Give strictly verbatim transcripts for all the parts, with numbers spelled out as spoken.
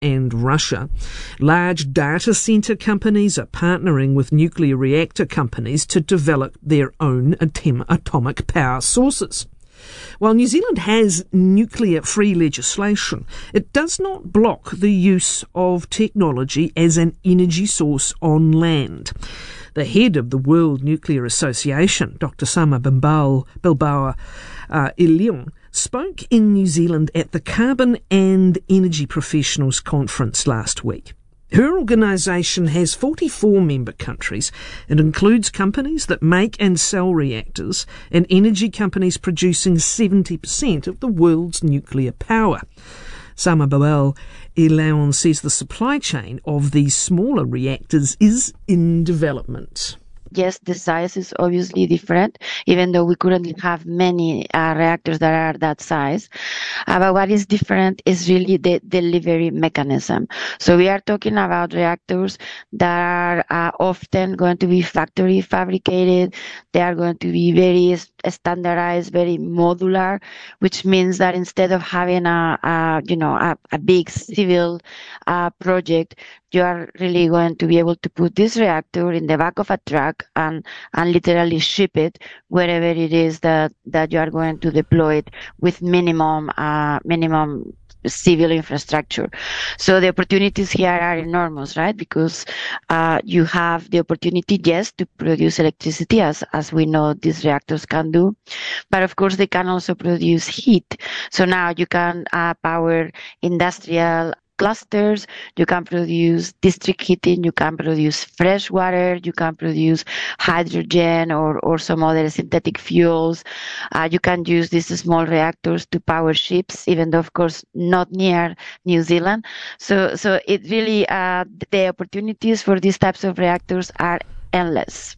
and Russia. Large data centre companies are partnering with nuclear reactor companies to develop their own atom- atomic power sources. While New Zealand has nuclear-free legislation, it does not block the use of technology as an energy source on land. The head of the World Nuclear Association, Doctor Sama Bilbao, Bilbao uh, Ilion, spoke in New Zealand at the Carbon and Energy Professionals Conference last week. Her organisation has forty-four member countries and includes companies that make and sell reactors and energy companies producing seventy percent of the world's nuclear power. Sama Bilbao Ilion says the supply chain of these smaller reactors is in development. Yes, the size is obviously different, even though we currently have many uh, reactors that are that size. Uh, but what is different is really the delivery mechanism. So we are talking about reactors that are uh, often going to be factory fabricated. They are going to be very standardized, very modular, which means that instead of having a, a you know, a, a big civil uh, project, you are really going to be able to put this reactor in the back of a truck and, and literally ship it wherever it is that, that you are going to deploy it with minimum, uh, minimum civil infrastructure. So the opportunities here are enormous, right? Because uh, you have the opportunity, yes, to produce electricity, as, as we know these reactors can do. But of course, they can also produce heat. So now you can uh, power industrial clusters, you can produce district heating, you can produce fresh water, you can produce hydrogen or, or some other synthetic fuels. Uh, you can use these small reactors to power ships, even though, of course, not near New Zealand. So, so it really, uh, the opportunities for these types of reactors are endless.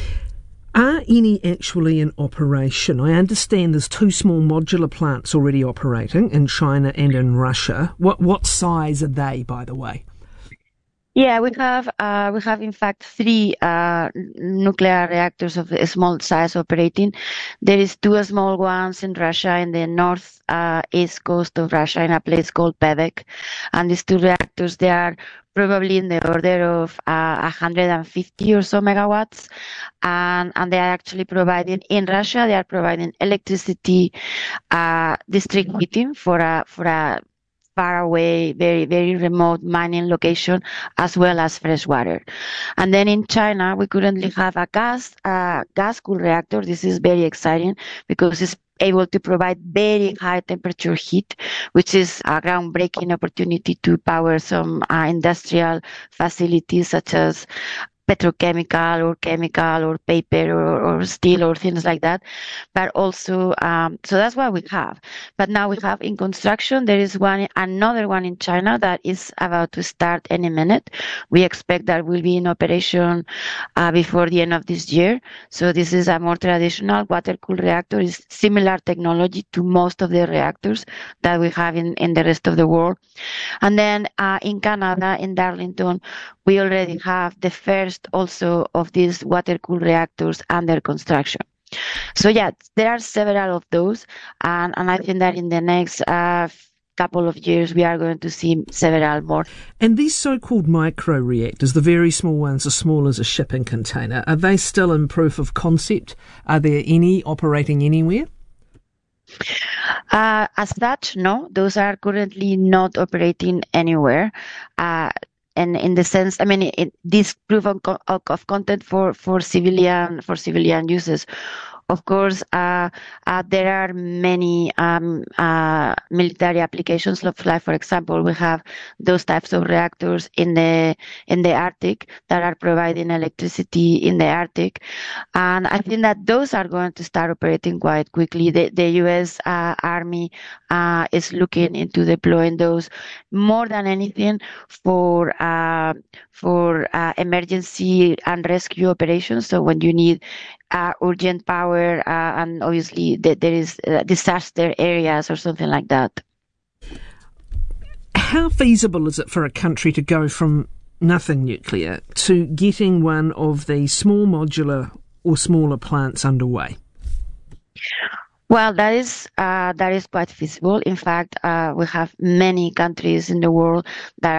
Are any actually in operation? I understand there's two small modular plants already operating in China and in Russia. What what size are they, by the way? Yeah, we have uh, we have in fact three uh, nuclear reactors of a small size operating. There is two small ones in Russia, in the north uh, east coast of Russia, in a place called Pevek, and these two reactors, they are probably in the order of uh, one hundred fifty or so megawatts, and and they are actually providing in Russia. They are providing electricity, uh, district heating for a for a far away, very, very remote mining location, as well as fresh water. And then in China, we currently have a gas, uh, gas cooled reactor. This is very exciting because it's able to provide very high temperature heat, which is a groundbreaking opportunity to power some uh, industrial facilities such as petrochemical or chemical or paper or, or steel or things like that. But also, um, so that's what we have. But now we have in construction, there is one, another one in China that is about to start any minute. We expect that will be in operation uh, before the end of this year. So this is a more traditional water-cooled reactor. It's similar technology to most of the reactors that we have in, in the rest of the world. And then uh, in Canada, in Darlington, we already have the first also of these water-cooled reactors under construction. So yeah, there are several of those, and, and I think that in the next uh, couple of years we are going to see several more. And these so-called micro-reactors, the very small ones as small as a shipping container, are they still in proof of concept? Are there any operating anywhere? Uh, as such, no. Those are currently not operating anywhere. Uh, And in the sense, I mean, it, this proof of, of content for, for civilian for civilian uses. Of course, uh, uh, there are many um, uh, military applications. Like, for example, we have those types of reactors in the in the Arctic that are providing electricity in the Arctic, and I think that those are going to start operating quite quickly. The, the U S uh, Army uh, is looking into deploying those more than anything for uh, for uh, emergency and rescue operations. So when you need Uh, urgent power, uh, and obviously th- there is uh, disaster areas or something like that. How feasible is it for a country to go from nothing nuclear to getting one of the small modular or smaller plants underway? Well, that is uh, that is quite feasible. In fact, uh, we have many countries in the world that